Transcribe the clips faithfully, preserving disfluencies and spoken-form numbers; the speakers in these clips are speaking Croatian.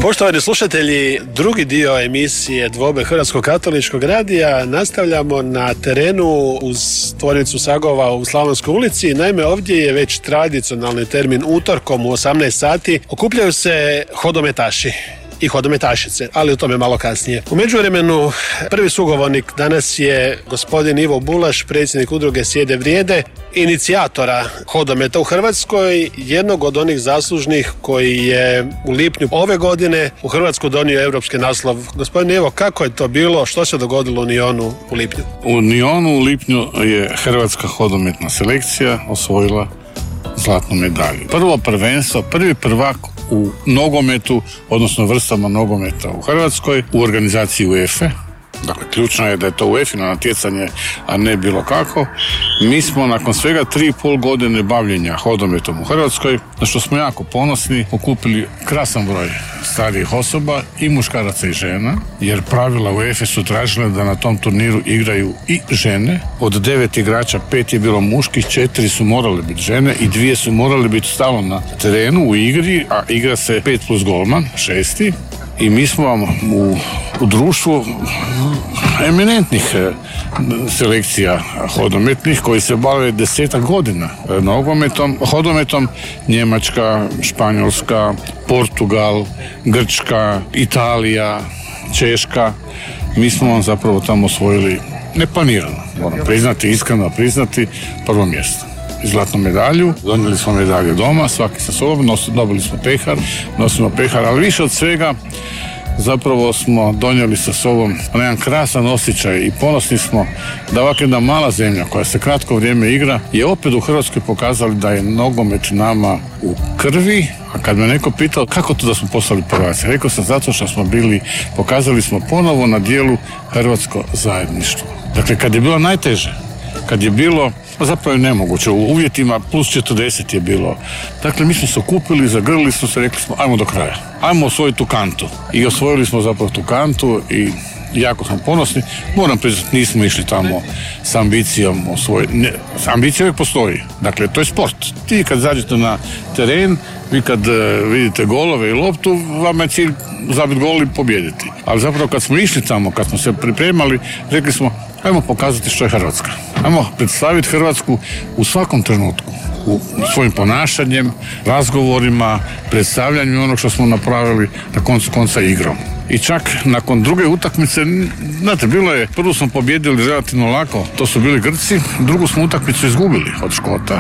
Poštovani slušatelji, drugi dio emisije Dvobe Hrvatskog katoličkog radija nastavljamo na terenu uz tvornicu Sagova u Slavonskoj ulici. Naime, ovdje je već tradicionalni termin utorkom u osamnaest sati. Okupljaju se hodometaši i hodometašice, ali o tome malo kasnije. U međuvremenu prvi sugovornik danas je gospodin Ivo Bulaš, predsjednik udruge Sjede vrijede, inicijatora hodometa u Hrvatskoj, jednog od onih zaslužnih koji je u lipnju ove godine u Hrvatsku donio europski naslov. Gospodin Ivo, kako je to bilo? Što se dogodilo u Nionu u lipnju? U Nionu u lipnju je hrvatska hodometna selekcija osvojila zlatnu medalju. Prvo prvenstvo, prvi prvak u nogometu, odnosno vrstama nogometa u Hrvatskoj, u organizaciji UEFA. Dakle, ključno je da je to UEFA-ino natjecanje, a ne bilo kako. Mi smo nakon svega tri i pol godine bavljenja hodometom u Hrvatskoj, na što smo jako ponosni, okupili krasan broj starijih osoba i muškaraca i žena, jer pravila UEFA su tražile da na tom turniru igraju i žene. Od devet igrača, pet je bilo muških, četiri su morale biti žene i dvije su morale biti stalno na terenu u igri, a igra se pet plus golman, šesti. I mi smo vam u, u društvu eminentnih selekcija hodometnih koji se bave desetak godina nogometom, hodometom, Njemačka, Španjolska, Portugal, Grčka, Italija, Češka. Mi smo vam zapravo tamo osvojili neplanirano, moram priznati, iskreno priznati, prvo mjesto. Zlatnu medalju, donijeli smo medalje doma, svaki sa sobom, dobili smo pehar, nosimo pehar, ali više od svega zapravo smo donijeli sa sobom jedan krasan osjećaj i ponosni smo da ovakva jedna mala zemlja koja se kratko vrijeme igra je opet u Hrvatskoj pokazali da je nogomet nama u krvi. A kad me neko pitao kako to da smo postali prvaci, rekao sam zato što smo bili, pokazali smo ponovo na dijelu hrvatsko zajedništvo. Dakle, kad je bilo najteže, kad je bilo zapravo je nemoguće, u uvjetima plus četrdeset je bilo. Dakle, mi smo se okupili, zagrlili smo se, rekli smo ajmo do kraja, ajmo osvojiti tu kantu. I osvojili smo zapravo tu kantu i jako smo ponosni. Moram priznati, nismo išli tamo s ambicijom osvojiti. Ne, ambicija uvijek postoji. Dakle, to je sport. Ti kad zađete na teren, vi kad uh, vidite golove i loptu, vama je cilj zabiti gol i pobijediti. Ali zapravo kad smo išli tamo, kad smo se pripremali, rekli smo ajmo pokazati što je Hrvatska. Ajmo predstaviti Hrvatsku u svakom trenutku. U svojim ponašanjem, razgovorima, predstavljanju onog što smo napravili, na koncu konca igrom. I čak nakon druge utakmice, znate, bilo je, prvu smo pobjedili relativno lako, to su bili Grci, drugu smo utakmicu izgubili od Škota.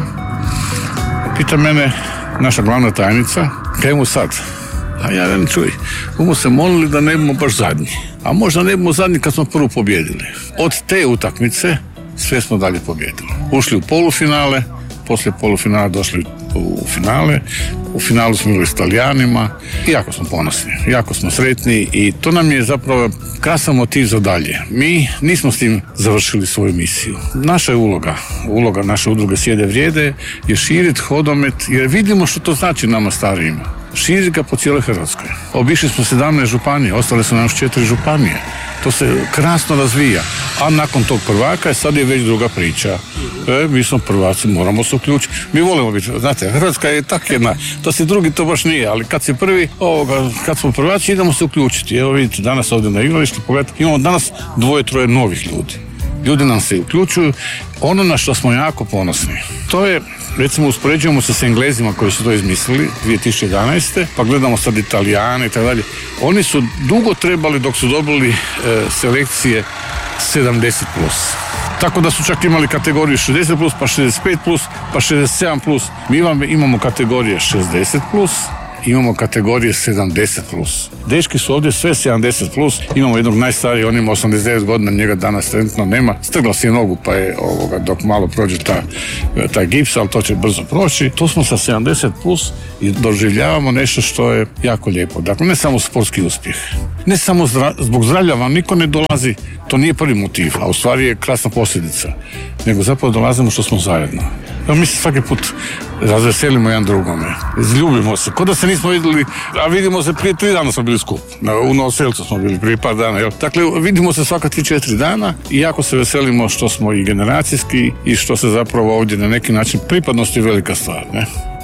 Pita mene naša glavna tajnica, kajmo sad? A ja ne čuj, bomo se molili da ne budemo baš zadnji. A možda ne budemo zadnji kad smo prvu pobjedili. Od te utakmice sve smo dalje pobjedili. Ušli u polufinale, poslije polufinala došli u finale. U finalu smo bili s Talijanima i jako smo ponosni, jako smo sretni i to nam je zapravo krasan motiv za dalje. Mi nismo s tim završili svoju misiju. Naša je uloga, uloga naše udruge Sjede vrijede je širiti hodomet jer vidimo što to znači nama starijima. Širi ga po cijeloj Hrvatskoj. Obišli smo sedamnaest županije, ostale su nam još četiri županije. To se krasno razvija. A nakon tog prvaka sad je već druga priča. E, mi smo prvaci, moramo se uključiti. Mi volimo biti, znate, Hrvatska je tak jedna, to si drugi, to baš nije, ali kad si prvi, ovoga, kad smo prvaci, idemo se uključiti. Evo vidite, danas ovdje na igralištu, pogledajte, imamo danas dvoje, troje novih ljudi. Ljudi nam se uključuju. Ono na što smo jako ponosni, to je, recimo, uspoređujemo se s Englezima koji su to izmislili dvije tisuće jedanaeste. Pa gledamo sad Italijane i tako dalje. Oni su dugo trebali dok su dobili e, selekcije sedamdeset plus. Tako da su čak imali kategoriju šezdeset plus, pa šezdeset pet plus, pa šezdeset sedam plus. Mi vam imamo kategorije šezdeset plus, imamo kategorije sedamdeset plus. Dečki su ovdje sve sedamdeset plus, imamo jednog najstarijeg, on ima osamdeset devet godina, njega danas trenutno nema, strgla si nogu pa je ovoga, dok malo prođe ta, taj gips, ali to će brzo proći. To smo sa sedamdeset plus i doživljavamo nešto što je jako lijepo. Dakle, ne samo sportski uspjeh, ne samo zdra, zbog zdravlja vam niko ne dolazi, to nije prvi motiv, a u stvari je krasna posljedica, nego zapravo dolazimo što smo zajedno. Evo, mi se svaki put razveselimo jedan drugome, izljubimo se, ko da se nismo vidjeli, a vidimo se prije tri dana smo bili skup, u Novoselcu smo bili prije par dana, jel? Dakle, vidimo se svaka tri četiri dana i jako se veselimo što smo i generacijski i što se zapravo ovdje na neki način pripadnost je velika stvar, ne?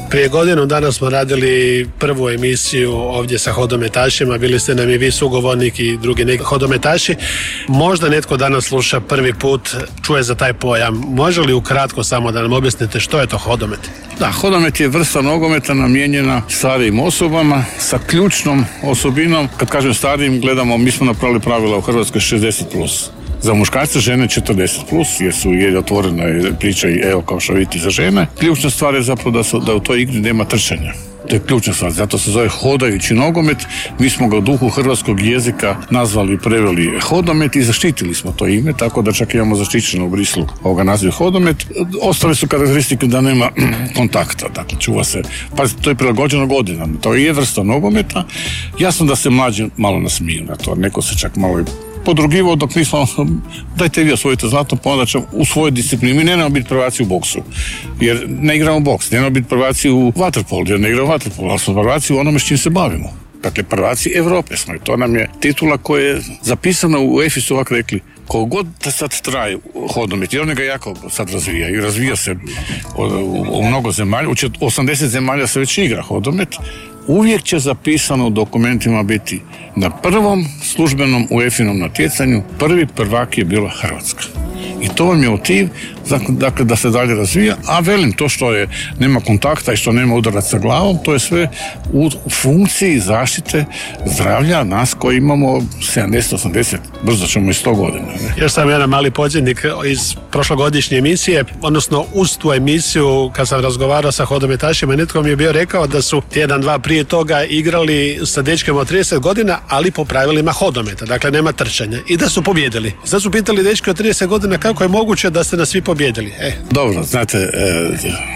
Prije godinu dana smo radili prvu emisiju ovdje sa hodometašima, bili ste nam i vi sugovornik i drugi neki hodometaši. Možda netko danas sluša prvi put, čuje za taj pojam. Može li ukratko samo da nam objasnite što je to hodomet? Da, hodomet je vrsta nogometa namijenjena starijim osobama sa ključnom osobinom. Kad kažem starijim, gledamo, mi smo napravili pravila u Hrvatskoj šezdeset plus. Za muškarce, žene četrdeset plus, jer su je otvorena priča i evo kao što vidite za žene. Ključna stvar je zapravo da, su, da u toj igri nema trčanja. To je ključna stvar, zato se zove hodajući nogomet. Mi smo ga u duhu hrvatskog jezika nazvali i preveli hodomet i zaštitili smo to ime, tako da čak imamo zaštićeno u Brislu ovoga naziva hodomet. Ostale su karakteristike da nema kontakta, dakle čuva se, pa to je prilagođeno godinama, to je vrsta nogometa. Jasno da se mlađi malo nasmiju na to, neko se čak malo podrugivao dok nismo, dajte vi osvojite zlato, pa onda ćemo u svojoj disciplini. Mi nemamo biti prvaci u boksu, jer ne igramo boks, nemamo biti prvaci u vaterpolu, jer ne igramo vaterpolu, ali smo prvaci u onome s čim se bavimo. Dakle, prvaci Europe smo i to nam je titula koja je zapisana u UEFA su ovako rekli, koliko god da sad traje hodomet, jer on ga jako sad razvija i razvija se u, u, u mnogo zemalja, u osamdeset zemalja se već igra hodomet, uvijek će zapisano u dokumentima biti na prvom službenom UEFA-inom natjecanju prvi prvak je bila Hrvatska. I to vam je motiv, dakle, da se dalje razvija, a velim, to što je nema kontakta i što nema udarac sa glavom, to je sve u funkciji zaštite zdravlja nas koji imamo sedamdeset osamdeset, brzo ćemo i sto godina. Ne? Još sam jedan mali podsjetnik iz prošlogodišnje emisije, odnosno uz tu emisiju kad sam razgovarao sa hodometašima, netko mi je bio rekao da su tjedan, dva prije toga igrali sa dečkima od trideset godina, ali po pravilima hodometa, dakle nema trčanja, i da su pobjedili. Sad su pitali dečki od trideset godina kako je moguće da ste nas svi pobjedili. E. Dobro, znate, e,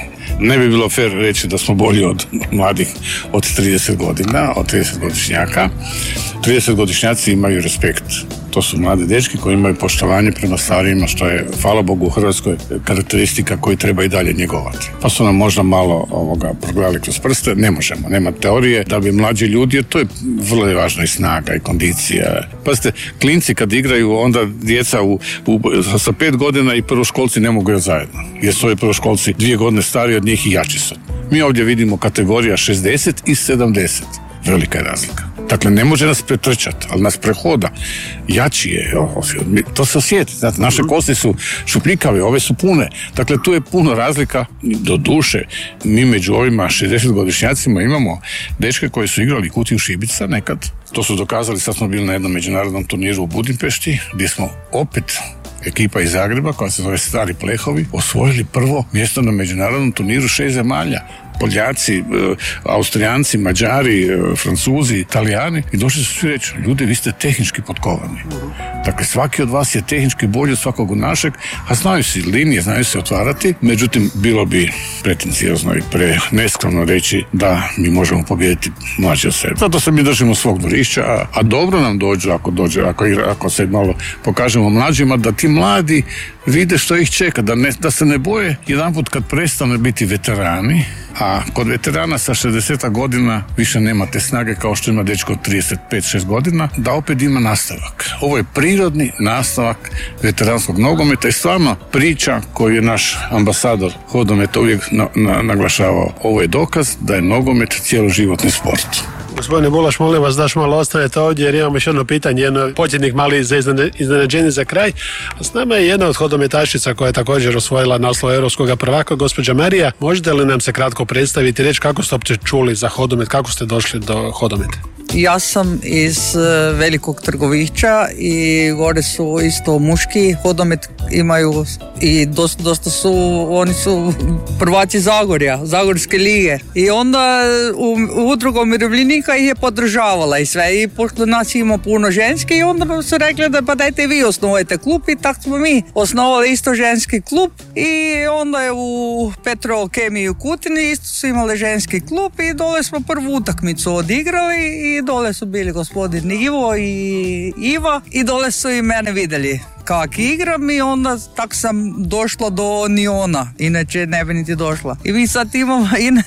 ne bi bilo fair reći da smo bolji od mladih od trideset godina, od trideset godišnjaka. trideset godišnjaci imaju respekt. To su mladi dečki koji imaju poštovanje prema starijima, što je, hvala Bogu, u Hrvatskoj karakteristika koju treba i dalje njegovati. Pa su nam možda malo ovoga progledali kroz prste, ne možemo, nema teorije da bi mlađi ljudi, jer to je vrlo je važno i snaga i kondicija. Pazite, klinci kad igraju, onda djeca u, u, sa pet godina i prvoškolci ne mogu igrati zajedno, jer su ovi prvoškolci dvije godine stariji od njih i jači su. Mi ovdje vidimo kategorija šezdeset i sedamdeset. Velika je razlika. Dakle, ne može nas pretrčati, ali nas prehoda. Jači je, to se osjeti. Znate, naše kosti su šupljikave, ove su pune. Dakle, tu je puno razlika. Do duše, mi među ovima šezdesetgodišnjacima imamo dečke koji su igrali Kutiju Šibica nekad. To su dokazali, sad smo bili na jednom međunarodnom turniru u Budimpešti, gdje smo opet ekipa iz Zagreba, koja se zove Stari Plehovi, osvojili prvo mjesto na međunarodnom turniru šest zemalja. Poljaci, Austrijanci, Mađari, Francuzi, Italijani, i došli su svi reći, ljudi, vi ste tehnički potkovani. Dakle, svaki od vas je tehnički bolji od svakog od našeg, a znaju se linije, znaju se otvarati, međutim, bilo bi pretenciozno i pre neskromno reći da mi možemo pobijediti mlađe od sebe. Zato se mi držimo svog dvorišća, a, a dobro nam dođe ako dođe, ako, ako se malo pokažemo mlađima, da ti mladi vide što ih čeka, da, ne, da se ne boje jedanput kad prestane biti veterani, a kod veterana sa šezdeset godina više nema te snage kao što ima dečko od trideset pet šest godina, da opet ima nastavak. Ovo je prirodni nastavak veteranskog nogometa i stvarno priča koju je naš ambasador hodometa uvijek na, na, naglašavao. Ovo je dokaz da je nogomet cijeloživotni sport. Gospodine Bulaš, molim vas da još malo ostanete ovdje jer imamo još jedno pitanje, jedno početnik mali za iznenađenje za kraj. S nama je jedna od hodometašica koja je također osvojila naslov europskog prvaka, gospođa Marija. Možete li nam se kratko predstaviti i reći kako ste uopće čuli za hodomet, kako ste došli do hodometa? Ja sam iz Velikog Trgovišća i gore su isto muški hodomet imaju i dosta, dosta su, oni su prvaci Zagorja, Zagorske lige. I onda u, udruga umirovljenika ih je podržavala i sve. I pošto nas ima puno ženski i onda su rekli da pa dajte vi osnovajte klub i tako smo mi osnovali isto ženski klub i onda je u Petrokemiji u Kutini isto su imali ženski klub i dole smo prvu utakmicu odigrali i dole su bili gospodin Ivo i Iva i dole su i mene vidjeli kak igram i onda tak sam došla do Niona, inače ne bi niti došla. I mi sad imamo,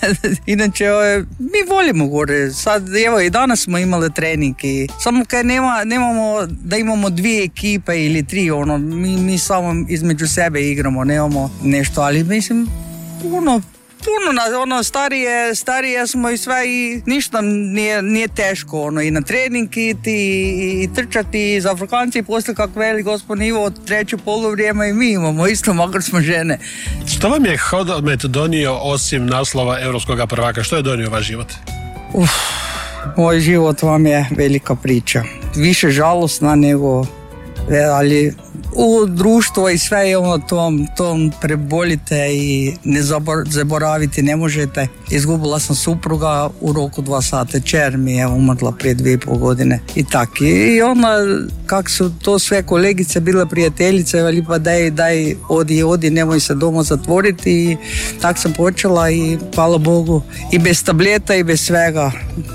inače mi volimo gore, sad evo i danas smo imali trening i samo kad nema, nemamo da imamo dvije ekipe ili tri, ono, mi, mi samo između sebe igramo, nemamo nešto, ali mislim, puno puno, na, ono, starije, starije smo i sve i ništa nije, nije teško, ono, i na trening iti, i, i trčati za Afrikanci, i poslije kako veli gospod Ivo, treće poluvrijeme i mi imamo, isto makar smo žene. Što vam je hodomet donio osim naslova europskog prvaka? Što je donio vaš život? Uf, moj život vam je velika priča. Više žalosna nego, ali u društvo i sve je ono tom, tom prebolite i ne zaboraviti ne možete. Izgubila sam supruga u roku dva sata, čer mi je umrla prije dvije i pol godine i tak. I onda kak su to sve kolegice bile prijateljice, veli pa daj, daj, odi, odi, nemoj se doma zatvoriti i tak sam počela i hvala Bogu i bez tableta i bez svega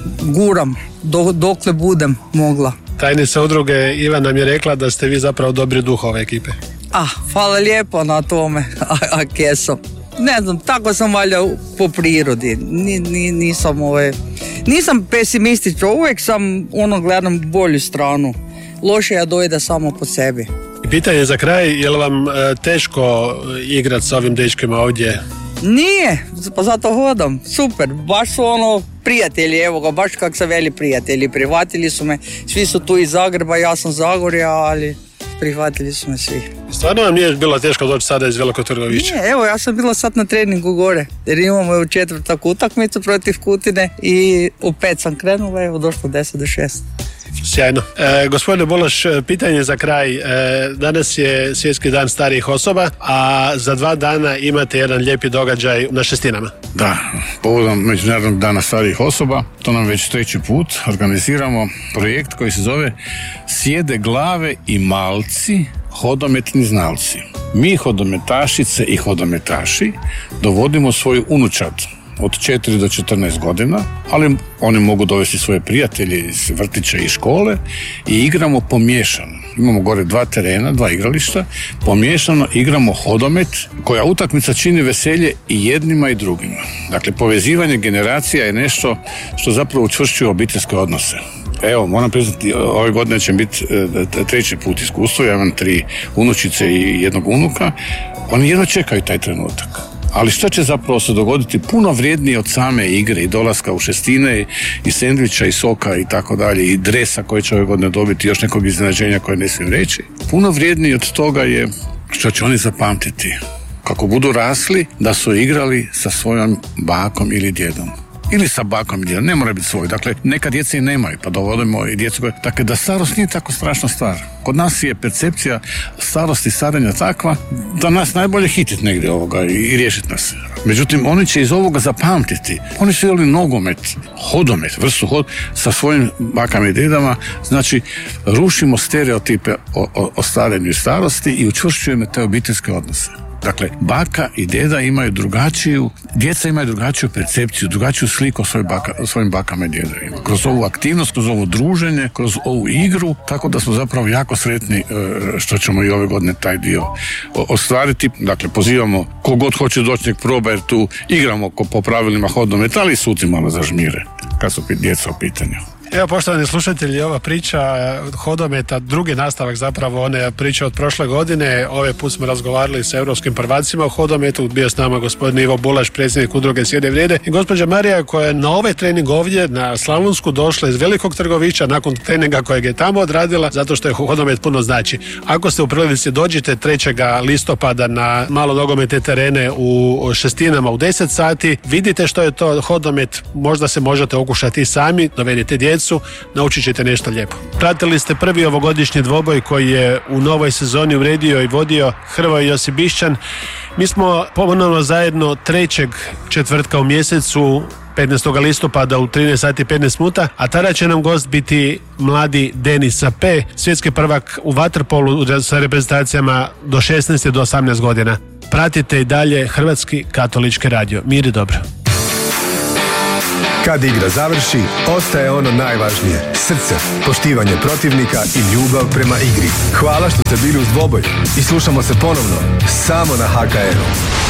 guram do, dokle budem mogla. Tajnica udruge Ivan nam je rekla da ste vi zapravo dobri duh ove ekipe. Ah, hvala lijepo na tome, a, a kesom. Ne znam, tako sam valjda po prirodi, ni, ni, nisam, ove, nisam pesimističan, uvijek sam ono gledam bolju stranu, lošija dojde samo po sebi. Pitanje za kraj, je li vam e, teško igrati s ovim dečkima ovdje? Nije, pa zato hodam, super, baš su ono prijatelji, evo ga, baš kak se veli prijatelji, prihvatili su me, svi su tu iz Zagreba, ja sam Zagorja, ali prihvatili su me svi. Stvarno vam nije bilo teško doći sada iz Velikog Trgovića? Nije, evo, ja sam bila sad na treningu gore, jer imamo u četvrtak utakmicu protiv Kutine i u pet sam krenula, evo, došlo deset do šest. Sjajno. E, gospodine Bološ, pitanje za kraj. E, danas je Svjetski dan starijih osoba, a za dva dana imate jedan lijepi događaj na Šestinama. Da, povodom Međunarodnog dana starijih osoba, to nam već treći put organiziramo projekt koji se zove Sjede glave i malci, hodometni znalci. Mi hodometašice i hodometaši dovodimo svoju unučad od četiri do četrnaest godina, ali oni mogu dovesti svoje prijatelje iz vrtića i škole i igramo pomiješano. Imamo gore dva terena, dva igrališta, pomiješano igramo hodomet, koja utakmica čini veselje i jednima i drugima. Dakle, povezivanje generacija je nešto što zapravo učvršćuje obiteljske odnose. Evo, moram priznati, ove godine će biti treći put iskustvo, ja imam tri unučice i jednog unuka, oni jedno čekaju taj trenutak. Ali što će zapravo se dogoditi puno vrijednije od same igre i dolaska u Šestine i sendviča i soka i tako dalje i dresa koje će ove godine dobiti, još nekog iznenađenja koje ne smijem reći. Puno vrijednije od toga je što će oni zapamtiti kako budu rasli da su igrali sa svojom bakom ili djedom. Ili sa bakom i djedom, ne mora biti svoj. Dakle, neka djeca i nemaju, pa dovodimo i djecu koje... Dakle, da starost nije tako strašna stvar. Kod nas je percepcija starosti i starenja takva da nas najbolje hititi negdje ovoga i, i riješiti nas. Međutim, oni će iz ovoga zapamtiti. Oni su igrali nogomet, hodomet, vrstu hod sa svojim bakama i djedama. Znači, rušimo stereotipe o, o, o starenju i starosti i učvršćujemo te obiteljske odnose. Dakle, baka i djeda imaju drugačiju, djeca imaju drugačiju percepciju, drugačiju sliku o svoj baka, o svojim bakama i djedovima. Kroz ovu aktivnost, kroz ovo druženje, kroz ovu igru, tako da smo zapravo jako sretni što ćemo i ove godine taj dio ostvariti. Dakle, pozivamo kogod hoće doći nek proba, jer tu igramo po pravilima hodometa, ali i suci malo zažmire kad su djeca u pitanju. Evo, poštovani slušatelji, ova priča hodometa, drugi nastavak zapravo one priče od prošle godine. Ove put smo razgovarali sa europskim prvacima u hodometu. Bio s nama gospodin Ivo Bulaš, predsjednik udruge Sjede vrijede, i gospođa Marija koja je na ovaj trening ovdje na Slavonsku došla iz Velikog Trgovića nakon treninga kojeg je tamo odradila, zato što je hodomet puno znači. Ako ste u prilici, dođite trećeg listopada na malo nogometne terene u Šestinama u deset sati. Vidite što je to hodomet, možda se možete okušati i sami, dovedite djecu, naučit ćete nešto lijepo. Pratili ste prvi ovogodišnji dvoboj koji je u novoj sezoni uredio i vodio Hrvoje Josip Bišćan. Mi smo ponovno zajedno trećeg četvrtka u mjesecu, petnaestog listopada u trinaest sati i petnaest minuta, a tada će nam gost biti mladi Denis Sapé, svjetski prvak u vaterpolu sa reprezentacijama do šesnaest do osamnaest godina. Pratite i dalje Hrvatski katolički radio. Mir i dobro. Kad igra završi, ostaje ono najvažnije. Srce, poštivanje protivnika i ljubav prema igri. Hvala što ste bili uz dvoboj i slušamo se ponovno samo na ha ka er u.